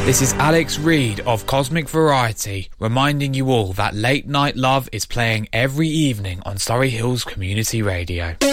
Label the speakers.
Speaker 1: This is Alex Reid of Cosmic Variety, reminding you all that Late Night Love is playing every evening on Surrey Hills Community Radio.